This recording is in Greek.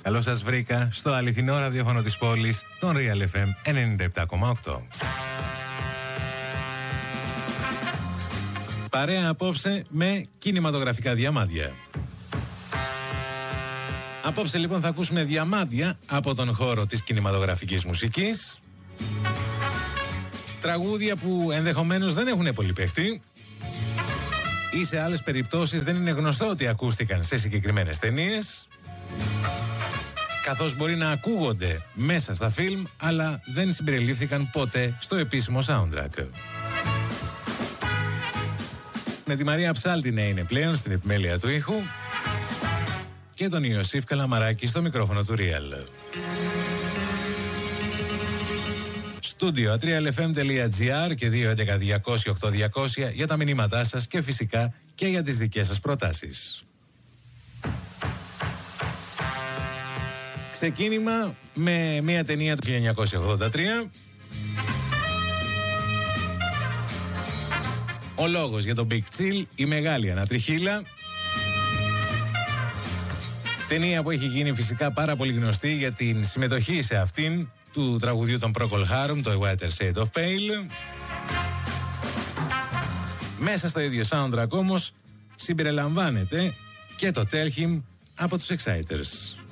Καλώς σας βρήκα στο αληθινό ραδιόφωνο της πόλης, τον Real FM 97,8. Παρέα απόψε με κινηματογραφικά διαμάντια. Απόψε λοιπόν θα ακούσουμε διαμάντια από τον χώρο της κινηματογραφικής μουσικής. Τραγούδια που ενδεχομένως δεν έχουν πολύ παιχτεί ή σε άλλες περιπτώσεις δεν είναι γνωστό ότι ακούστηκαν σε συγκεκριμένες ταινίες, καθώς μπορεί να ακούγονται μέσα στα φιλμ αλλά δεν συμπεριλήφθηκαν ποτέ στο επίσημο soundtrack. Με τη Μαρία Ψάλτη να είναι πλέον στην επιμέλεια του ήχου και τον Ιωσήφ Καλαμαράκη στο μικρόφωνο του Real. Στούντιο atrialfm.gr και 211-200-8200 για τα μηνύματά σας και φυσικά και για τις δικές σας προτάσεις. Ξεκίνημα με μια ταινία του 1983. Ο λόγος για τον Big Chill, η μεγάλη ανατριχύλα. Ταινία που έχει γίνει φυσικά πάρα πολύ γνωστή για την συμμετοχή σε αυτήν του τραγουδιού των Procol Harum, το A Whiter Shade of Pale. Μέσα στο ίδιο soundtrack όμως συμπεριλαμβάνεται και το Tell Him από τους Exciters.